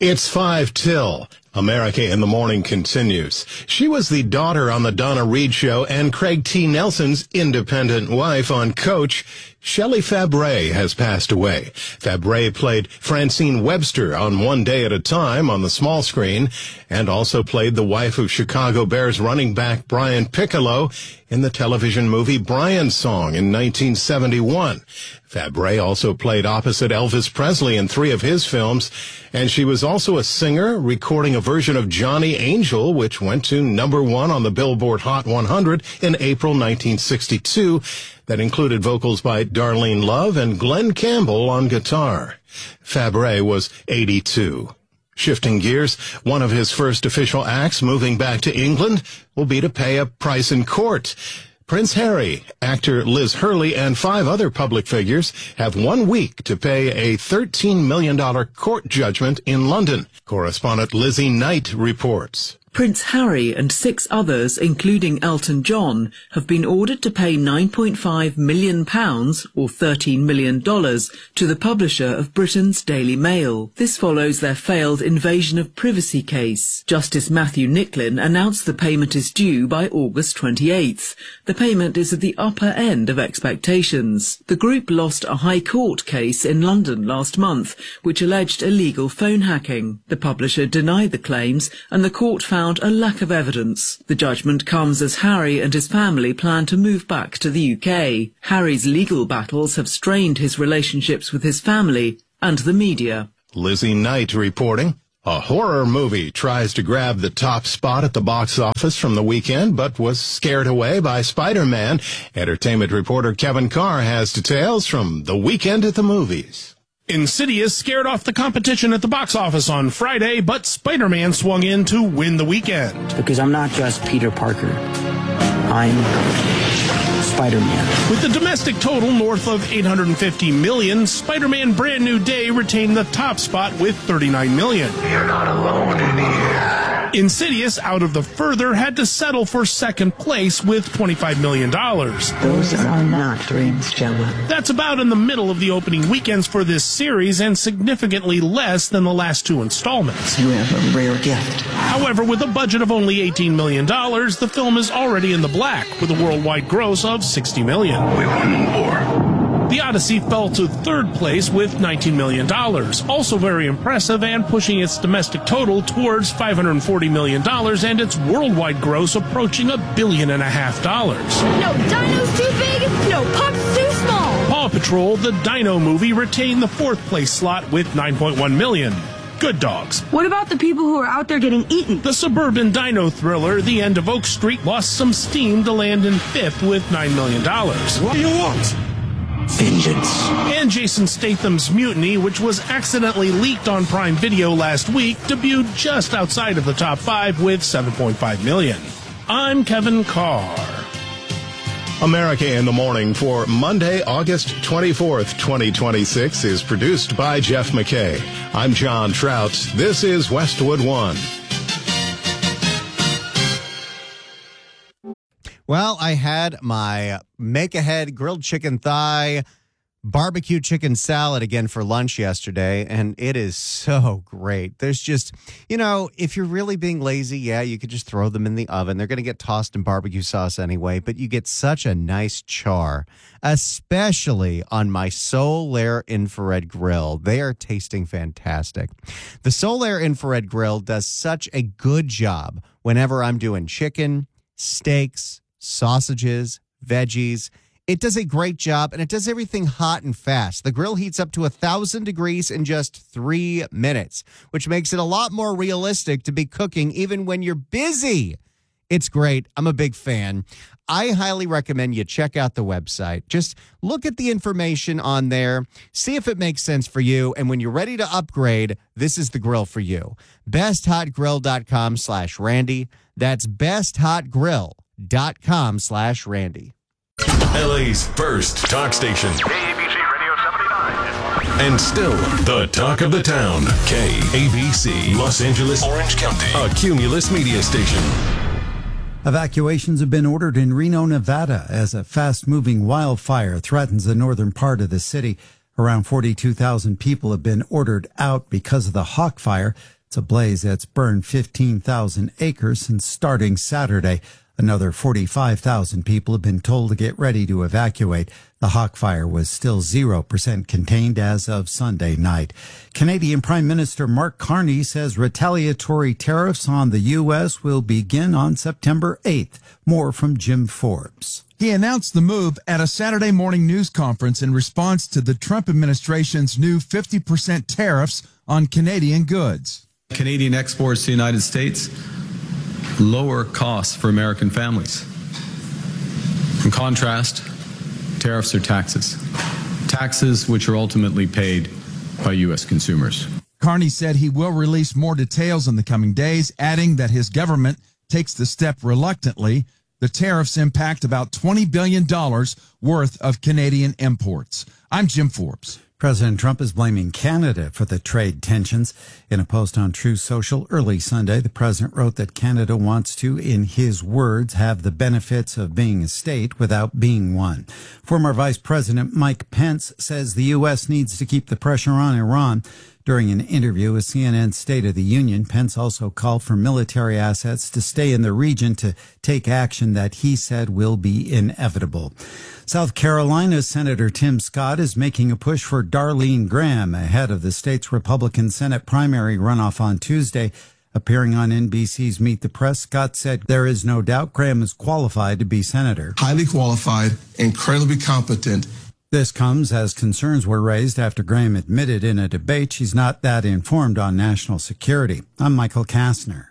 It's 5 till. America in the Morning continues. She was the daughter on the Donna Reed Show and Craig T. Nelson's independent wife on Coach. Shelley Fabares has passed away. Fabares played Francine Webster on One Day at a Time on the small screen and also played the wife of Chicago Bears running back Brian Piccolo in the television movie Brian's Song in 1971. Fabares also played opposite Elvis Presley in 3 of his films, and she was also a singer, recording a version of Johnny Angel, which went to #1 on the Billboard Hot 100 in April 1962. That included vocals by Darlene Love and Glenn Campbell on guitar. Fabares was 82. Shifting gears, one of his first official acts moving back to England will be to pay a price in court. Prince Harry, actor Liz Hurley, and 5 other public figures have 1 week to pay a $13 million court judgment in London. Correspondent Lizzie Knight reports. Prince Harry and 6 others, including Elton John, have been ordered to pay £9.5 million, or $13 million, to the publisher of Britain's Daily Mail. This follows their failed invasion of privacy case. Justice Matthew Nicklin announced the payment is due by August 28th. The payment is at the upper end of expectations. The group lost a High Court case in London last month, which alleged illegal phone hacking. The publisher denied the claims, and the court found a lack of evidence. The judgment comes as Harry and his family plan to move back to the UK. Harry's legal battles have strained his relationships with his family and the media. Lizzie Knight reporting. A horror movie tries to grab the top spot at the box office from the weekend, but was scared away by Spider-Man. Entertainment reporter Kevin Carr has details from the weekend at the movies. Insidious scared off the competition at the box office on Friday, but Spider-Man swung in to win the weekend. Because I'm not just Peter Parker. I'm Spider-Man. With the domestic total north of $850 million, Spider-Man Brand New Day retained the top spot with $39 million. You're not alone in here. Insidious, out of the further, had to settle for second place with $25 million. Those are not dreams, Gemma. That's about in the middle of the opening weekends for this series and significantly less than the last 2 installments. You have a rare gift. However, with a budget of only $18 million, the film is already in the black with a worldwide gross of $60 million. We won war. The Odyssey fell to 3rd place with $19 million, also very impressive and pushing its domestic total towards $540 million and its worldwide gross approaching $1.5 billion. No dino's too big, no pup's too small. Paw Patrol, the Dino movie, retained the 4th place slot with $9.1 million. Good dogs. What about the people who are out there getting eaten? The suburban dino thriller, The End of Oak Street, lost some steam to land in 5th with $9 million. What do you want? Vengeance. And Jason Statham's Mutiny, which was accidentally leaked on Prime Video last week, debuted just outside of the top 5 with $7.5 million. I'm Kevin Carr. America in the Morning for Monday, August 24th, 2026 is produced by Jeff McKay. I'm John Trout. This is Westwood One. Well, I had my make-ahead grilled chicken thigh, barbecue chicken salad again for lunch yesterday, and it is so great. There's just, if you're really being lazy, yeah, you could just throw them in the oven. They're going to get tossed in barbecue sauce anyway, but you get such a nice char, especially on my Solaire infrared grill. They are tasting fantastic. The Solaire infrared grill does such a good job whenever I'm doing chicken, steaks, sausages, veggies. It does a great job, and it does everything hot and fast. The grill heats up to 1,000 degrees in just 3 minutes, which makes it a lot more realistic to be cooking even when you're busy. It's great. I'm a big fan. I highly recommend you check out the website. Just look at the information on there, see if it makes sense for you, and when you're ready to upgrade, this is the grill for you. BestHotGrill.com/Randy. That's BestHotGrill.com/Randy. LA's first talk station. KABC Radio 79. And still the talk of the town. KABC, Los Angeles, Orange County, a Cumulus media station. Evacuations have been ordered in Reno, Nevada, as a fast-moving wildfire threatens the northern part of the city. Around 42,000 people have been ordered out because of the Hawk Fire. It's a blaze that's burned 15,000 acres since starting Saturday. Another 45,000 people have been told to get ready to evacuate. The Hawk Fire was still 0% contained as of Sunday night. Canadian Prime Minister Mark Carney says retaliatory tariffs on the U.S. will begin on September 8th. More from Jim Forbes. He announced the move at a Saturday morning news conference in response to the Trump administration's new 50% tariffs on Canadian goods. Canadian exports to the United States lower costs for American families. In contrast, tariffs are taxes. Taxes which are ultimately paid by U.S. consumers. Carney said he will release more details in the coming days, adding that his government takes the step reluctantly. The tariffs impact about $20 billion worth of Canadian imports. I'm Jim Forbes. President Trump is blaming Canada for the trade tensions. In a post on Truth Social early Sunday, the president wrote that Canada wants to, in his words, have the benefits of being a state without being one. Former Vice President Mike Pence says the U.S. needs to keep the pressure on Iran. During an interview with CNN's State of the Union, Pence also called for military assets to stay in the region to take action that he said will be inevitable. South Carolina's Senator Tim Scott is making a push for Darlene Graham ahead of the state's Republican Senate primary runoff on Tuesday. Appearing on NBC's Meet the Press, Scott said there is no doubt Graham is qualified to be senator. Highly qualified, incredibly competent. This comes as concerns were raised after Graham admitted in a debate she's not that informed on national security. I'm Michael Kastner.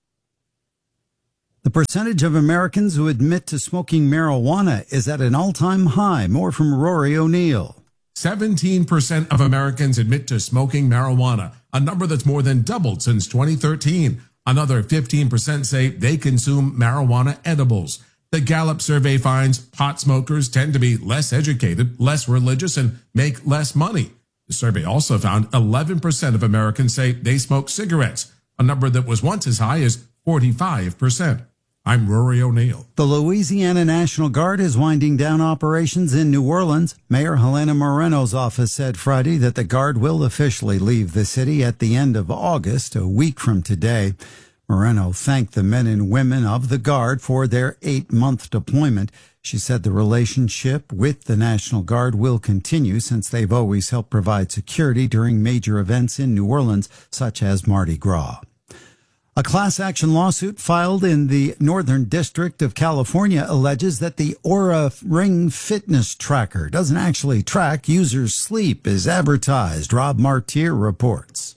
The percentage of Americans who admit to smoking marijuana is at an all-time high. More from Rory O'Neill. 17% of Americans admit to smoking marijuana, a number that's more than doubled since 2013. Another 15% say they consume marijuana edibles. The Gallup survey finds pot smokers tend to be less educated, less religious, and make less money. The survey also found 11% of Americans say they smoke cigarettes, a number that was once as high as 45%. I'm Rory O'Neill. The Louisiana National Guard is winding down operations in New Orleans. Mayor Helena Moreno's office said Friday that the Guard will officially leave the city at the end of August, a week from today. Moreno thanked the men and women of the Guard for their 8-month deployment. She said the relationship with the National Guard will continue since they've always helped provide security during major events in New Orleans, such as Mardi Gras. A class action lawsuit filed in the Northern District of California alleges that the Oura Ring fitness tracker doesn't actually track users' sleep as advertised. Rob Martyr reports.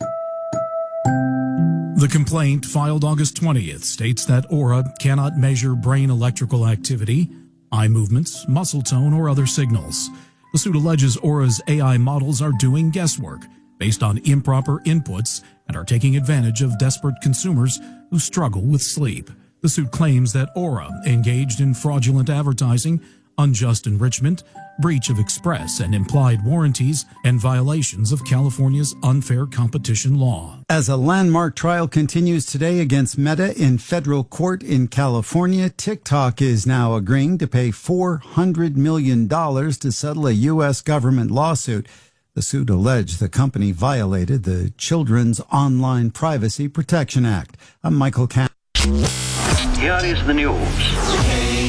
The complaint, filed August 20th, states that Oura cannot measure brain electrical activity, eye movements, muscle tone, or other signals. The suit alleges Oura's AI models are doing guesswork based on improper inputs and are taking advantage of desperate consumers who struggle with sleep. The suit claims that Oura engaged in fraudulent advertising, unjust enrichment, breach of express and implied warranties, and violations of California's unfair competition law. As a landmark trial continues today against Meta in federal court in California, TikTok is now agreeing to pay $400 million to settle a U.S. government lawsuit. The suit alleged the company violated the Children's Online Privacy Protection Act. I'm Michael Cass. Here is the news.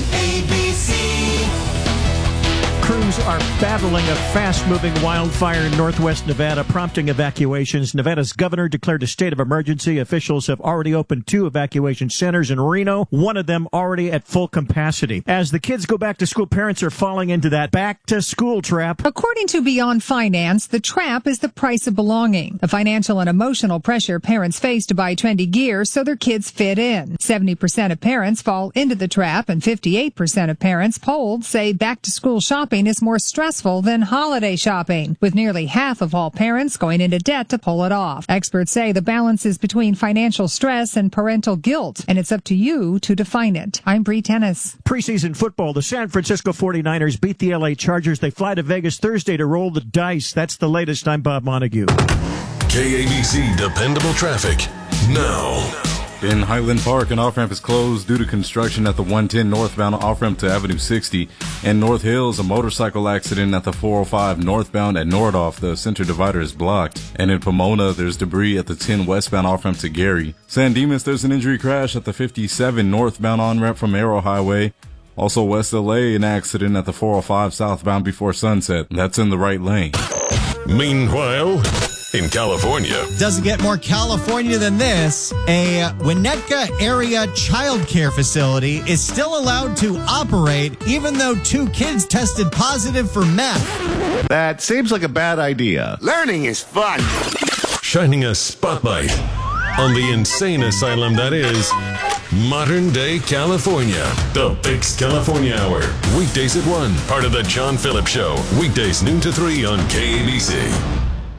Crews are battling a fast-moving wildfire in northwest Nevada, prompting evacuations. Nevada's governor declared a state of emergency. Officials have already opened 2 evacuation centers in Reno, one of them already at full capacity. As the kids go back to school, parents are falling into that back-to-school trap. According to Beyond Finance, the trap is the price of belonging, the financial and emotional pressure parents face to buy trendy gear so their kids fit in. 70% of parents fall into the trap, and 58% of parents polled say back-to-school shopping is more stressful than holiday shopping, with nearly half of all parents going into debt to pull it off. Experts say the balance is between financial stress and parental guilt, and it's up to you to define it. I'm Bree Tennis. Preseason football, the San Francisco 49ers beat the LA Chargers. They fly to Vegas Thursday to roll the dice. That's the latest. I'm Bob Montague. KABC Dependable Traffic now. In Highland Park, an off-ramp is closed due to construction at the 110 northbound off-ramp to Avenue 60. In North Hills, a motorcycle accident at the 405 northbound at Nordhoff. The center divider is blocked. And in Pomona, there's debris at the 10 westbound off-ramp to Gary. San Dimas, there's an injury crash at the 57 northbound on-ramp from Arrow Highway. Also West LA, an accident at the 405 southbound before sunset. That's in the right lane. Meanwhile, in California. Doesn't get more California than this. A Winnetka area child care facility is still allowed to operate even though 2 kids tested positive for meth. That seems like a bad idea. Learning is fun. Shining a spotlight on the insane asylum that is modern day California. The Fix California Hour. Weekdays at 1. Part of the John Phillips Show. Weekdays noon to 3 on KABC.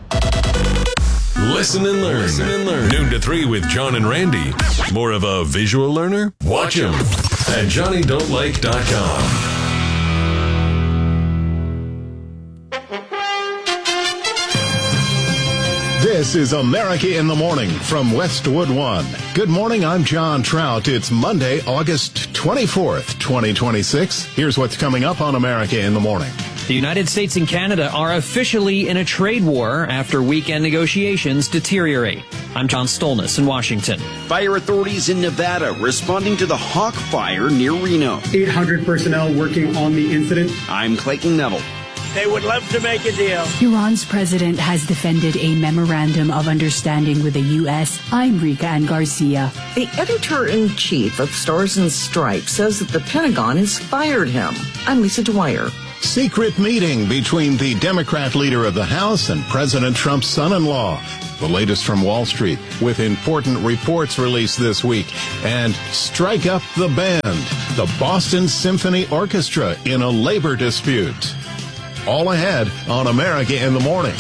Listen and learn. Noon to 3 with John and Randy. More of a visual learner? Watch him at JohnnyDon'tLike.com. This is America in the Morning from Westwood One. Good morning, I'm John Trout. It's Monday, August 24th, 2026. Here's what's coming up on America in the Morning. The United States and Canada are officially in a trade war after weekend negotiations deteriorate. I'm John Stolness in Washington. Fire authorities in Nevada responding to the Hawk fire near Reno. 800 personnel working on the incident. I'm Clayton Neville. They would love to make a deal. Iran's president has defended a memorandum of understanding with the U.S. I'm Rika Ann Garcia. The editor-in-chief of Stars and Stripes says that the Pentagon has fired him. I'm Lisa Dwyer. Secret meeting between the Democrat leader of the House and President Trump's son-in-law. The latest from Wall Street with important reports released this week. And strike up the band, the Boston Symphony Orchestra in a labor dispute. All ahead on America in the Morning.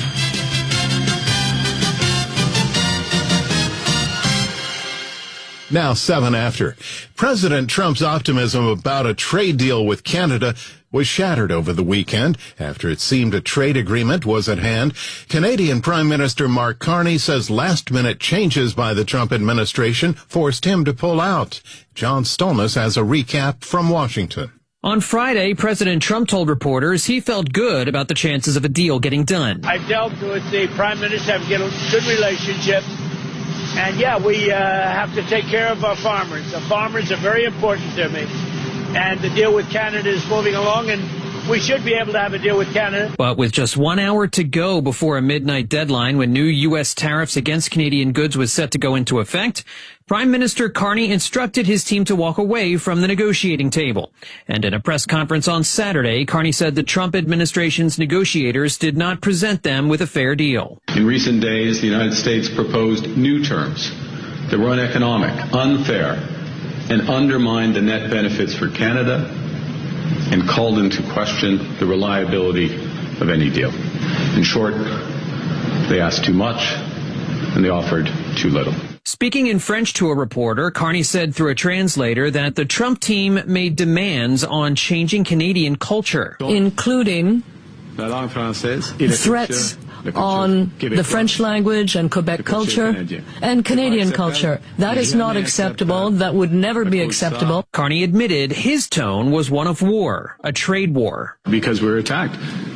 Now 7 after. President Trump's optimism about a trade deal with Canada was shattered over the weekend after it seemed a trade agreement was at hand. Canadian Prime Minister Mark Carney says last-minute changes by the Trump administration forced him to pull out. John Stolness has a recap from Washington. On Friday, President Trump told reporters he felt good about the chances of a deal getting done. I've dealt with the Prime Minister, have a good relationship. And yeah, we have to take care of our farmers. The farmers are very important to me. And the deal with Canada is moving along, and we should be able to have a deal with Canada. But with just 1 hour to go before a midnight deadline when new U.S. tariffs against Canadian goods was set to go into effect, Prime Minister Carney instructed his team to walk away from the negotiating table. And in a press conference on Saturday, Carney said the Trump administration's negotiators did not present them with a fair deal. In recent days, the United States proposed new terms that were uneconomic, unfair, and undermined the net benefits for Canada and called into question the reliability of any deal. In short, they asked too much and they offered too little. Speaking in French to a reporter, Carney said through a translator that the Trump team made demands on changing Canadian culture, including threats on the French language and Quebec culture and Canadian culture. That is not acceptable. That would never be acceptable. Carney admitted his tone was one of war, a trade war. Because we were attacked.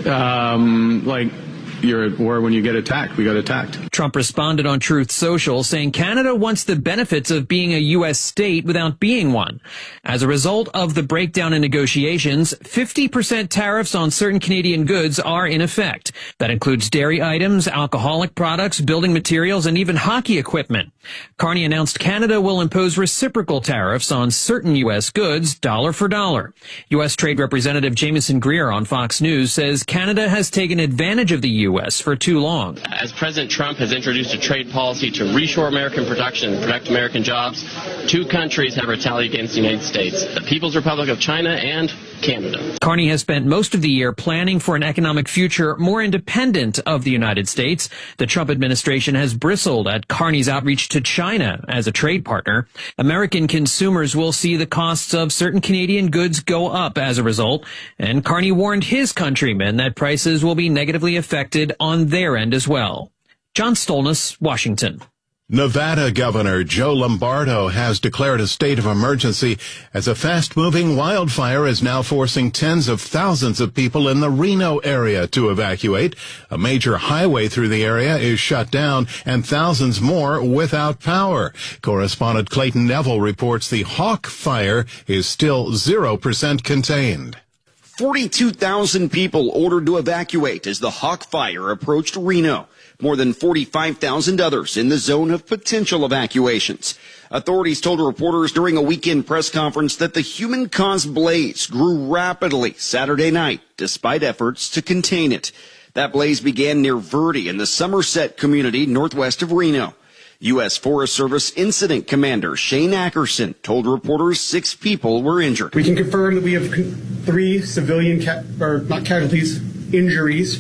You're at war when you get attacked. We got attacked. Trump responded on Truth Social saying Canada wants the benefits of being a U.S. state without being one. As a result of the breakdown in negotiations, 50% tariffs on certain Canadian goods are in effect. That includes dairy items, alcoholic products, building materials, and even hockey equipment. Carney announced Canada will impose reciprocal tariffs on certain U.S. goods, dollar for dollar. U.S. Trade Representative Jameson Greer on Fox News says Canada has taken advantage of the U.S. for too long. As President Trump has introduced a trade policy to reshore American production and protect American jobs, 2 countries have retaliated against the United States, the People's Republic of China and Canada. Carney has spent most of the year planning for an economic future more independent of the United States. The Trump administration has bristled at Carney's outreach to China as a trade partner. American consumers will see the costs of certain Canadian goods go up as a result, and Carney warned his countrymen that prices will be negatively affected on their end as well. John Stolness, Washington. Nevada Governor Joe Lombardo has declared a state of emergency as a fast-moving wildfire is now forcing tens of thousands of people in the Reno area to evacuate. A major highway through the area is shut down and thousands more without power. Correspondent Clayton Neville reports the Hawk Fire is still 0% contained. 42,000 people ordered to evacuate as the Hawk Fire approached Reno. More than 45,000 others in the zone of potential evacuations. Authorities told reporters during a weekend press conference that the human-caused blaze grew rapidly Saturday night, despite efforts to contain it. That blaze began near Verde in the Somerset community northwest of Reno. U.S. Forest Service Incident Commander Shane Ackerson told reporters 6 people were injured. We can confirm that we have 3 civilian, injuries,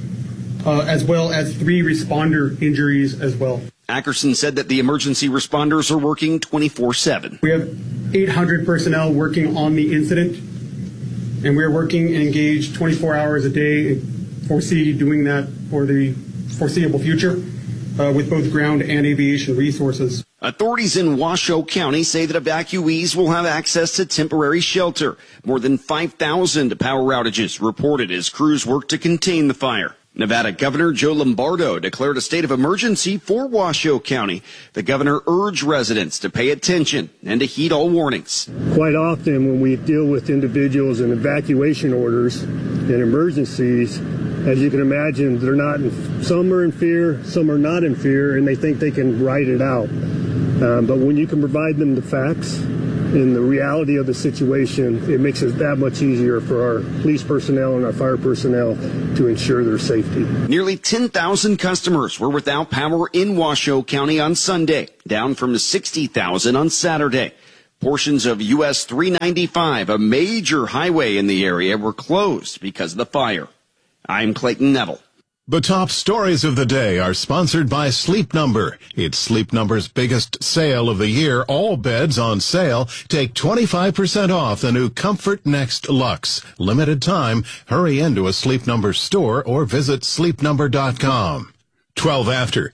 as well as 3 responder injuries as well. Ackerson said that the emergency responders are working 24/7. We have 800 personnel working on the incident, and we're working and engaged 24 hours a day and foresee doing that for the foreseeable future with both ground and aviation resources. Authorities in Washoe County say that evacuees will have access to temporary shelter. More than 5,000 power outages reported as crews work to contain the fire. Nevada Governor Joe Lombardo declared a state of emergency for Washoe County. The governor urged residents to pay attention and to heed all warnings. Quite often when we deal with individuals in evacuation orders and emergencies, as you can imagine, some are in fear, some are not in fear, and they think they can write it out. But when you can provide them the facts and the reality of the situation, it makes it that much easier for our police personnel and our fire personnel to ensure their safety. Nearly 10,000 customers were without power in Washoe County on Sunday, down from 60,000 on Saturday. Portions of US 395, a major highway in the area, were closed because of the fire. I'm Clayton Neville. The top stories of the day are sponsored by Sleep Number. It's Sleep Number's biggest sale of the year. All beds on sale. Take 25% off the new Comfort Next Luxe. Limited time. Hurry into a Sleep Number store or visit sleepnumber.com. 12 after.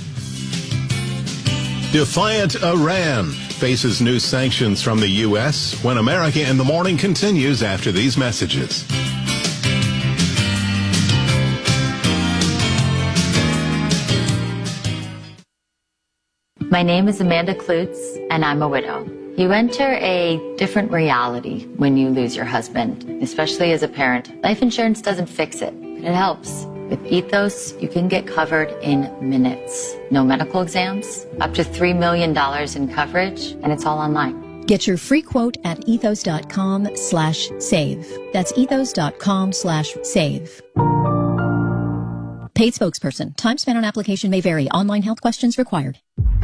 Defiant Iran faces new sanctions from the U.S. when America in the Morning continues after these messages. My name is Amanda Klutz, and I'm a widow. You enter a different reality when you lose your husband, especially as a parent. Life insurance doesn't fix it, but it helps. With Ethos, you can get covered in minutes. No medical exams, up to $3 million in coverage, and it's all online. Get your free quote at ethos.com/save. That's ethos.com/save. Paid spokesperson. Time spent on application may vary. Online health questions required.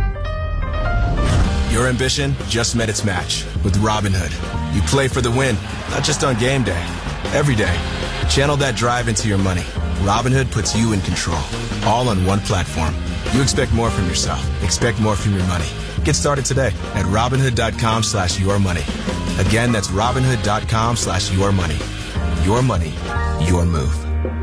Your ambition just met its match with Robinhood. You play for the win, not just on game day. Every day. Channel that drive into your money. Robinhood puts you in control, all on one platform. You expect more from yourself. Expect more from your money. Get started today at Robinhood.com/yourmoney. Again, that's Robinhood.com/yourmoney. Your money, your move.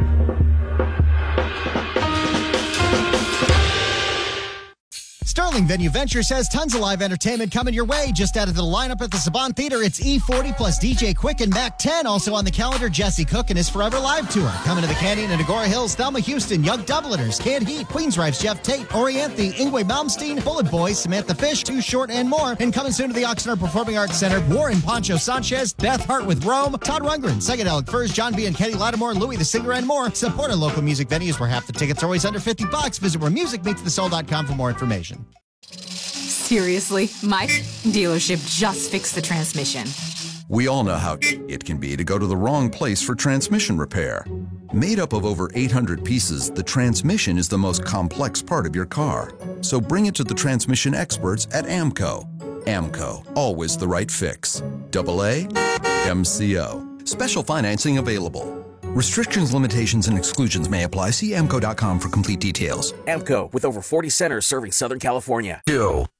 Sterling Venue Ventures has tons of live entertainment coming your way. Just added to the lineup at the Saban Theater, it's E40 plus DJ Quick and Mac 10. Also on the calendar, Jesse Cook and his Forever Live Tour. Coming to the Canyon and Agora Hills, Thelma Houston, Young Dubliners, Canned Heat, Queensrÿche's Jeff Tate, Orianthe, Ingwe Malmsteen, Bullet Boys, Samantha Fish, Too Short, and more. And coming soon to the Oxnard Performing Arts Center, Warren Poncho Sanchez, Beth Hart with Rome, Todd Rundgren, Psychedelic Furs, John B. and Kenny Lattimore, Louis the Singer, and more. Support our local music venues where half the tickets are always under $50. Visit wheremusicmeetsthesoul.com for more information. Seriously, my dealership just fixed the transmission. We all know how it can be to go to the wrong place for transmission repair. Made up of over 800 pieces, the transmission is the most complex part of your car. So bring it to the transmission experts at AMCO. AMCO, always the right fix. AA MCO. Special financing available. Restrictions, limitations, and exclusions may apply. See AMCO.com for complete details. AMCO, with over 40 centers serving Southern California.